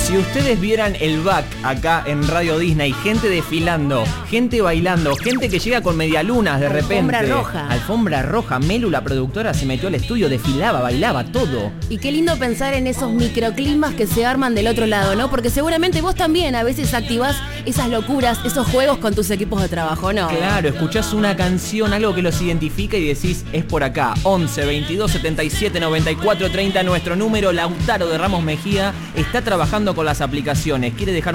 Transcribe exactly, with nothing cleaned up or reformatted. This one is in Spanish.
Si ustedes vieran el back acá en Radio Disney, gente desfilando, gente bailando, gente que llega con medialunas de repente. Alfombra roja. Alfombra roja. Melu, la productora, se metió al estudio, desfilaba, bailaba, todo. Y qué lindo pensar en esos microclimas que se arman del otro lado, ¿no? Porque seguramente vos también a veces activás esas locuras, esos juegos con tus equipos de trabajo, ¿no? Claro, escuchás una canción, algo que los identifica y decís, es por acá. once, veintidós, setenta y siete, noventa y cuatro, treinta, nuestro número. Lautaro de Ramos Mejía está trabajando con las aplicaciones. Quiere dejar